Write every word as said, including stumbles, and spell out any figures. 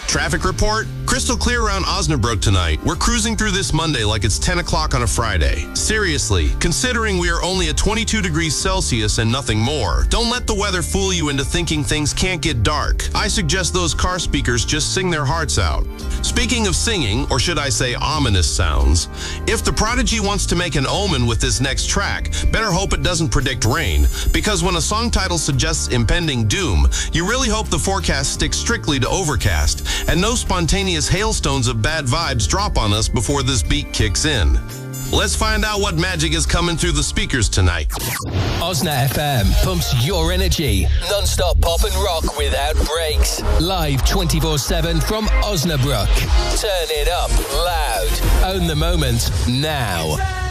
Traffic report? Crystal clear around Osnabrück tonight. We're cruising through this Monday like it's ten o'clock on a Friday. Seriously, considering we are only at twenty-two degrees Celsius and nothing more, don't let the weather fool you into thinking things can't get dark. I suggest those car speakers just sing their hearts out. Speaking of singing, or should I say ominous sounds, if the Prodigy wants to make an omen with this next track, better hope it doesn't predict rain, because when a song title suggests impending doom, you really hope the forecast sticks strictly to overcast, and no spontaneous hailstones of bad vibes drop on us before this beat kicks in. Let's find out what magic is coming through the speakers tonight. Osna F M pumps your energy. Non-stop pop and rock without breaks. Live twenty-four seven from Osnabrück. Turn it up loud. Own the moment now.